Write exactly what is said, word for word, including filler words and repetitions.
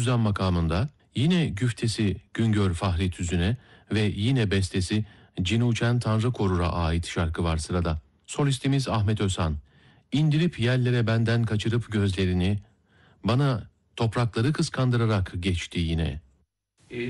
Cüzdan makamında yine güftesi Güngör Fahri Tüzün'e ve yine bestesi Cinuçen Tanrı Korur'a ait şarkı var sırada. Solistimiz Ahmet Özhan. İndirip yerlere benden kaçırıp gözlerini, bana toprakları kıskandırarak geçti yine.